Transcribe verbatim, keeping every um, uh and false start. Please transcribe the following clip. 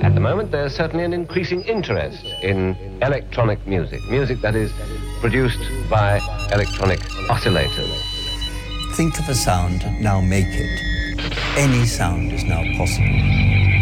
At the moment, there's certainly an increasing interest in electronic music, music that is produced by electronic oscillators. Think of a sound, now make it. Any sound is now possible.